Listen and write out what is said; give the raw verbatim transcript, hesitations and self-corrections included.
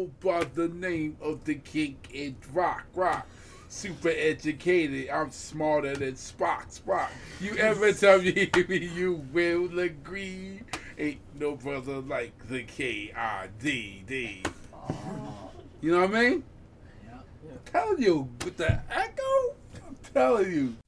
go by the name of the king in rock, rock. Super educated, I'm smarter than Spock, Spock. You ever tell me you will agree? Ain't no brother like the K I D D. You know what I mean? Yeah. I'm telling you, with the echo, I'm telling you.